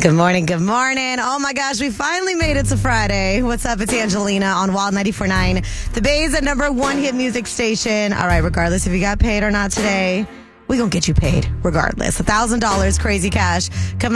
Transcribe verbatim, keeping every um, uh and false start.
Good morning, good morning. Oh my gosh, we finally made it to Friday. What's up? It's Angelina on Wild ninety-four point nine. The Bay's at number one hit music station. All right, regardless if you got paid or not today, we gonna get you paid regardless. one thousand dollars crazy cash coming